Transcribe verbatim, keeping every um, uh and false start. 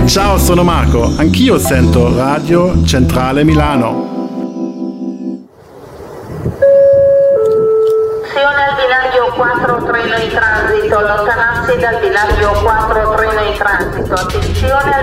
Ciao, sono Marco, anch'io sento Radio Centrale Milano. Al binario quattro treno in transito, allontanarsi dal binario quattro treno in transito, attenzione al